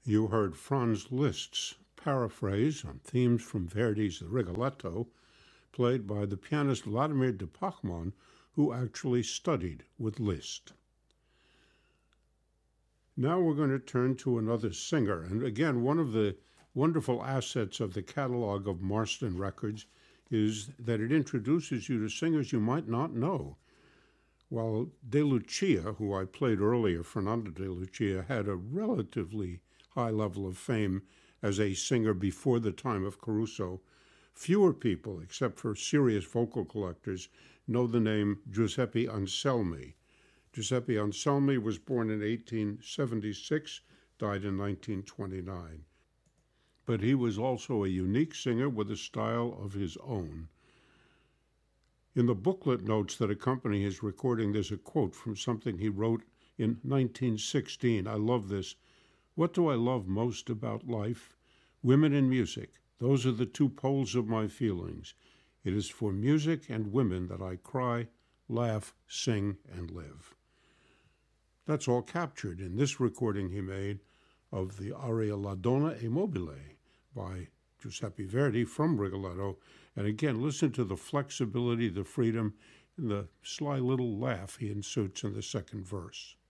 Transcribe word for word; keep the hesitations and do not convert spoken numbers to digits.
You heard Franz Liszt's paraphrase on themes from Verdi's The Rigoletto, played by the pianist Vladimir de Pachmann, who actually studied with Liszt. Now we're going to turn to another singer. And again, one of the wonderful assets of the catalog of Marston Records is that it introduces you to singers you might not know. While De Lucia, who I played earlier, Fernando De Lucia, had a relatively high level of fame as a singer before the time of Caruso, fewer people, except for serious vocal collectors, know the name Giuseppe Anselmi. Giuseppe Anselmi was born in eighteen seventy-six, died in nineteen twenty-nine. But he was also a unique singer with a style of his own. In the booklet notes that accompany his recording, there's a quote from something he wrote in nineteen sixteen. I love this. "What do I love most about life? Women and music. Those are the two poles of my feelings. It is for music and women that I cry, laugh, sing, and live." That's all captured in this recording he made of the aria La Donna e Mobile by Giuseppe Verdi from Rigoletto. And again, listen to the flexibility, the freedom, and the sly little laugh he inserts in the second verse.